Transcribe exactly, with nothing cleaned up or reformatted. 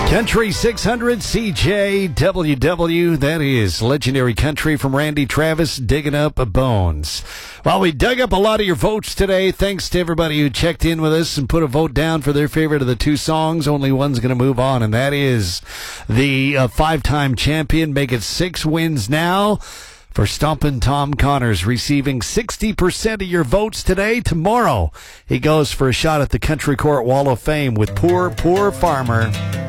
Country six hundred C J W W, that is legendary country from Randy Travis, digging up bones. Well, we dug up a lot of your votes today. Thanks to everybody who checked in with us and put a vote down for their favorite of the two songs. Only one's going to move on, and that is the uh, five-time champion. Make it six wins now for Stompin' Tom Connors, receiving sixty percent of your votes today. Tomorrow, he goes for a shot at the Country Court Wall of Fame with Poor, Poor Farmer.